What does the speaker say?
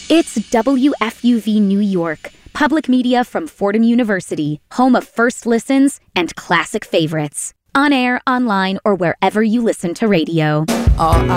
It's WFUV New York, public media from Fordham University, home of first listens and classic favorites. On air, online, or wherever you listen to radio. All